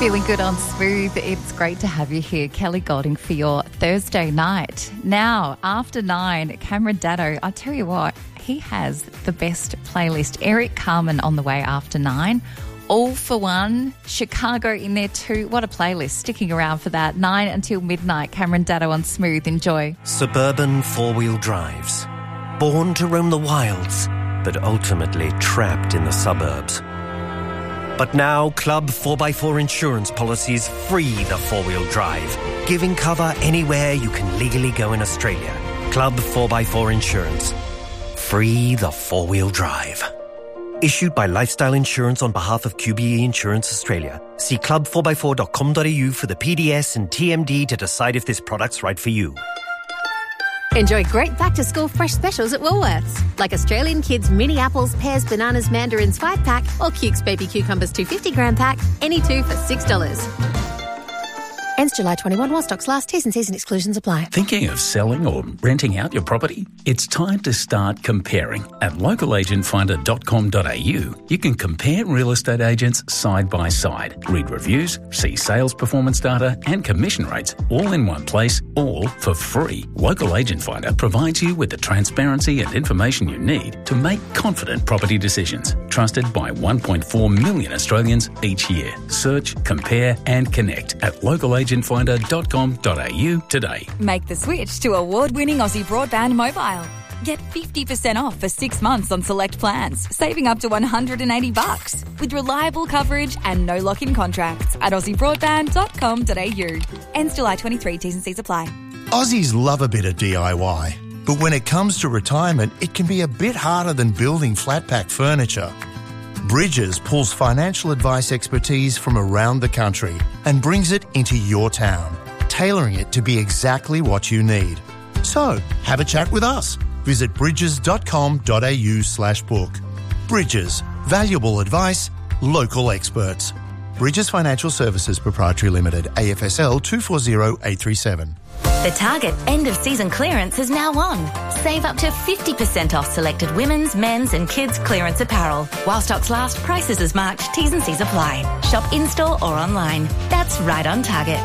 Feeling good on Smooth. It's great to have you here, Kelly Golding, for your Thursday night. Now, after 9, Cameron Daddo, I tell you what, he has the best playlist. Eric Carmen on the way after 9. All for One, Chicago in there too. What a playlist. Sticking around for that. 9 until midnight. Cameron Daddo on Smooth. Enjoy. Suburban four-wheel drives. Born to roam the wilds, but ultimately trapped in the suburbs. But now, Club 4x4 insurance policies free the four-wheel drive, giving cover anywhere you can legally go in Australia. Club 4x4 Insurance. Free the four-wheel drive. Issued by Lifestyle Insurance on behalf of QBE Insurance Australia. See club4x4.com.au for the PDS and TMD to decide if this product's right for you. Enjoy great back-to-school fresh specials at Woolworths, like Australian Kids mini apples, pears, bananas, mandarins 5-pack or Cukes baby cucumbers 250-gram pack, any two for $6. Ends July 21 while stocks last. T's and C's and exclusions apply. Thinking of selling or renting out your property? It's time to start comparing. At localagentfinder.com.au, you can compare real estate agents side by side, read reviews, see sales performance data and commission rates all in one place, all for free. Local Agent Finder provides you with the transparency and information you need to make confident property decisions. Trusted by 1.4 million Australians each year. Search, compare and connect at localagentfinder.com.au today. Make the switch to award-winning Aussie Broadband Mobile. Get 50% off for 6 months on select plans, saving up to $180 with reliable coverage and no lock-in contracts at aussiebroadband.com.au. Ends July 23. T's and C's apply. Aussies love a bit of DIY, but when it comes to retirement, it can be a bit harder than building flat-pack furniture. Bridges pulls financial advice expertise from around the country and brings it into your town, tailoring it to be exactly what you need. So, have a chat with us. Visit bridges.com.au/book. Bridges. Valuable advice. Local experts. Bridges Financial Services Proprietary Limited, AFSL 240837. The Target end-of-season clearance is now on. Save up to 50% off selected women's, men's and kids' clearance apparel. While stocks last, prices as marked, T's and C's apply. Shop in-store or online. That's right on Target.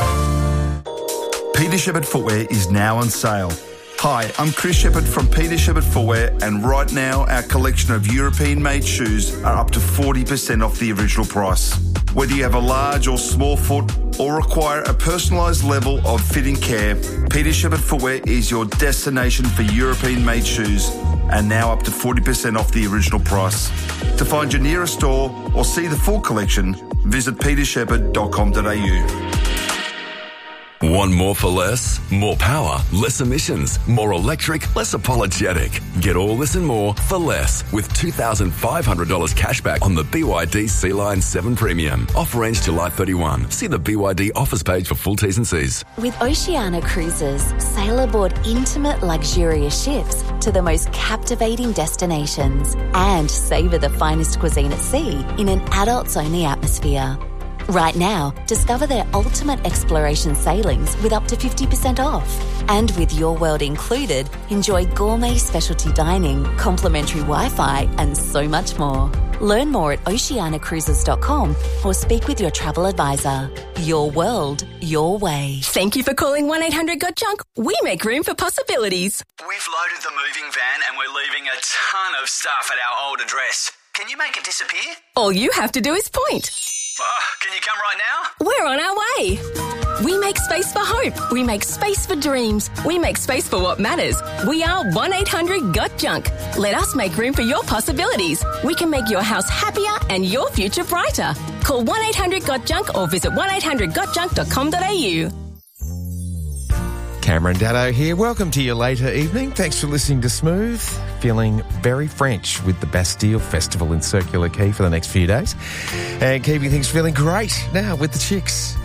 Peter Shepherd Footwear is now on sale. Hi, I'm Chris Shepherd from Peter Shepherd Footwear, and right now our collection of European-made shoes are up to 40% off the original price. Whether you have a large or small foot or require a personalised level of fitting care, Peter Shepherd Footwear is your destination for European-made shoes, and now up to 40% off the original price. To find your nearest store or see the full collection, visit petershepherd.com.au. Want more for less? More power, less emissions, more electric, less apologetic. Get all this and more for less with $2,500 cashback on the BYD Sea-Line 7 Premium. Offer ends July 31. See the BYD offers page for full T's and C's. With Oceania Cruises, sail aboard intimate, luxurious ships to the most captivating destinations and savour the finest cuisine at sea in an adults-only atmosphere. Right now, discover their ultimate exploration sailings with up to 50% off. And with Your World included, enjoy gourmet specialty dining, complimentary Wi-Fi and so much more. Learn more at oceanacruises.com or speak with your travel advisor. Your world, your way. Thank you for calling 1-800-GOT-JUNK. We make room for possibilities. We've loaded the moving van and we're leaving a ton of stuff at our old address. Can you make it disappear? All you have to do is point. Can you come right now? We're on our way. We make space for hope. We make space for dreams. We make space for what matters. We are 1-800-GOT-JUNK. Let us make room for your possibilities. We can make your house happier and your future brighter. Call 1-800-GOT-JUNK or visit 1-800-GOTJUNK.com.au. Cameron Daddo here. Welcome to your later evening. Thanks for listening to Smooth. Feeling very French with the Bastille Festival in Circular Quay for the next few days. And keeping things feeling great now with the Chicks.